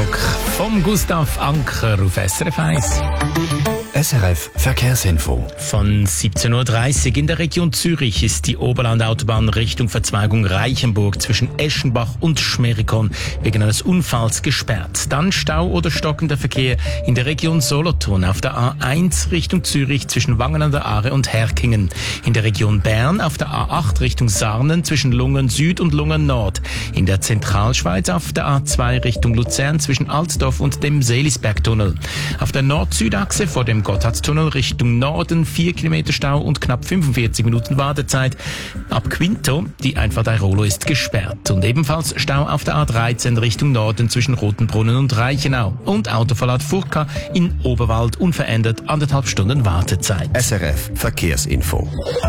Eindruck vom Gustav Anker auf SRF 1. SRF Verkehrsinfo. Von 17.30 Uhr in der Region Zürich ist die Oberlandautobahn Richtung Verzweigung Reichenburg zwischen Eschenbach und Schmerikon wegen eines Unfalls gesperrt. Dann Stau oder stockender Verkehr in der Region Solothurn auf der A1 Richtung Zürich zwischen Wangen an der Aare und Herkingen. In der Region Bern auf der A8 Richtung Sarnen zwischen Lungen Süd und Lungen Nord. In der Zentralschweiz auf der A2 Richtung Luzern zwischen Altdorf und dem Seelisbergtunnel. Auf der Nord-Süd-Achse vor dem Gotthardtunnel Richtung Norden 4 Kilometer Stau und knapp 45 Minuten Wartezeit. Ab Quinto, die Einfahrt Airolo ist gesperrt. Und ebenfalls Stau auf der A13 Richtung Norden zwischen Rotenbrunnen und Reichenau. Und Autoverlad Furka in Oberwald unverändert 1,5 Stunden Wartezeit. SRF Verkehrsinfo.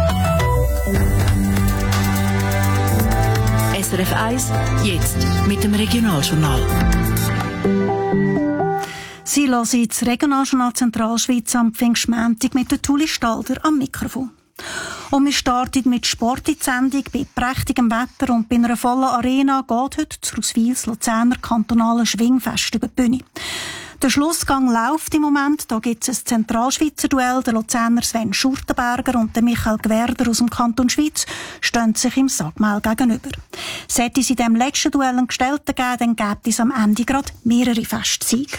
SRF 1, jetzt mit dem Regionaljournal. Sie hören das Regionaljournal Zentralschweiz am Pfingstmontag mit der Tuli Stalder am Mikrofon. Und wir starten mit Sport in die Sendung. Bei prächtigem Wetter und bei einer vollen Arena geht heute das Ruswils Luzerner kantonale Schwingfest über die Bühne. Der Schlussgang läuft im Moment. Da gibt es ein Zentralschweizer Duell. Der Luzerner Sven Schurtenberger und der Michael Gwerder aus dem Kanton Schwyz stehen sich im Sagmail gegenüber. Sollte es in diesem letzten Duell einen Gestellten geben, dann gibt es am Ende gerade mehrere Festsieger.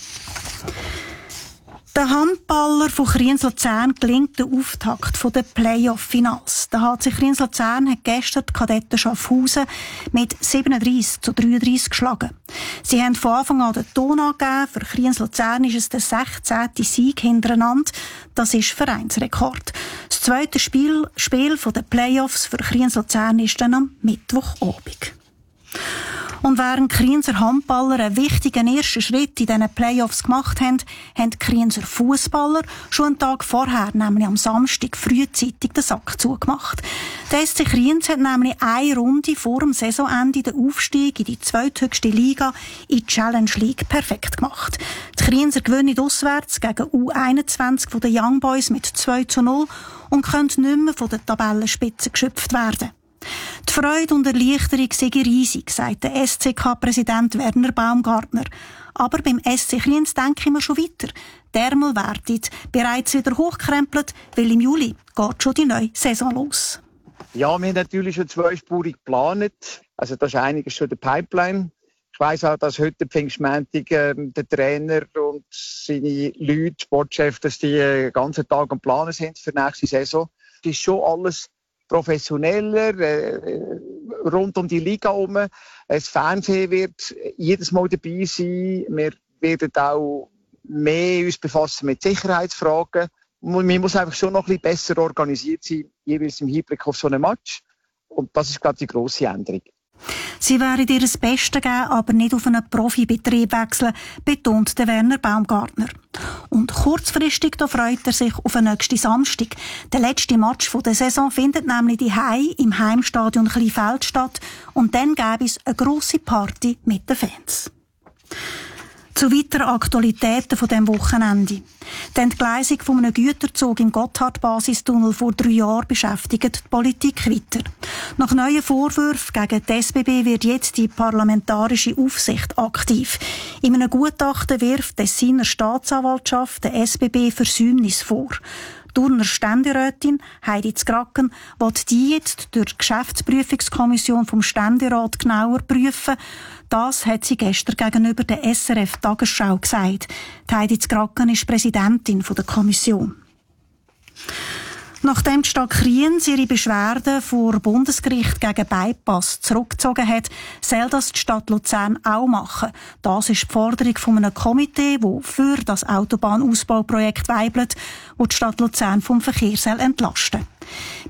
Der Handballer von Kriens-Luzern gelingt der Auftakt der Playoff-Finals. Der HC Kriens-Luzern hat gestern die Kadetten Schaffhausen mit 37-33 geschlagen. Sie haben von Anfang an den Ton angegeben. Für Kriens-Luzern ist es der 16. Sieg hintereinander. Das ist Vereinsrekord. Das zweite Spiel der Playoffs für Kriens-Luzern ist dann am Mittwochabend. Und während Krienser Handballer einen wichtigen ersten Schritt in diesen Playoffs gemacht haben, haben die Krienser Fußballer schon einen Tag vorher, nämlich am Samstag, frühzeitig den Sack zugemacht. Der SC Kriens hat nämlich eine Runde vor dem Saisonende den Aufstieg in die zweithöchste Liga in die Challenge League perfekt gemacht. Die Krienser gewinnen auswärts gegen U21 von den Young Boys mit 2:0 und können nicht mehr von der Tabellenspitze geschöpft werden. Die Freude und Erleichterung sei riesig, sagt der SCK-Präsident Werner Baumgartner. Aber beim SC Kriens denken wir schon weiter. Die Ärmel werden bereits wieder hochgekrempelt, weil im Juli geht schon die neue Saison los. Ja, wir haben natürlich schon zweispurig geplant. Also das ist einiges schon in der Pipeline. Ich weiss auch, dass heute Pfingstmontag der Trainer und seine Leute, Sportchefs, dass die den ganzen Tag am Planen sind für die nächste Saison. Das ist schon alles professioneller, rund um die Liga herum. Das Fernsehen wird jedes Mal dabei sein. Wir werden auch mehr uns befassen mit Sicherheitsfragen. Man muss einfach schon noch ein bisschen besser organisiert sein, jeweils im Hinblick auf so einen Match. Und das ist, glaube ich, die grosse Änderung. Sie werden ihr das Beste geben, aber nicht auf einen Profibetrieb wechseln, betont der Werner Baumgartner. Und kurzfristig da freut er sich auf den nächsten Samstag. Der letzte Match der Saison findet nämlich im Heimstadion Kleinfeld statt. Und dann gäbe es eine grosse Party mit den Fans. Zu weiteren Aktualitäten von diesem Wochenende. Die Entgleisung von einem Güterzug im Gotthard-Basistunnel vor 3 Jahren beschäftigt die Politik weiter. Nach neuen Vorwürfen gegen die SBB wird jetzt die parlamentarische Aufsicht aktiv. In einem Gutachten wirft die Tessiner Staatsanwaltschaft der SBB Versäumnis vor. Die Urner Ständerätin Heidi Zgracken will die jetzt durch die Geschäftsprüfungskommission vom Ständerat genauer prüfen. Das hat sie gestern gegenüber der SRF Tagesschau gesagt. Die Heidi Zgracken ist Präsidentin der Kommission. Nachdem die Stadt Kriens ihre Beschwerde vor Bundesgericht gegen Bypass zurückgezogen hat, soll das die Stadt Luzern auch machen. Das ist die Forderung von einem Komitee, das für das Autobahnausbauprojekt weibelt, das die Stadt Luzern vom Verkehr entlasten soll.